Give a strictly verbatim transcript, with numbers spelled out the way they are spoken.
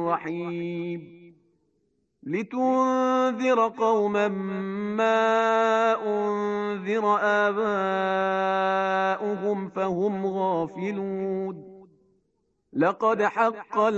rahim. Litunzira qauman ma unzira abauhum fahum ghafilun. Laqad haqqa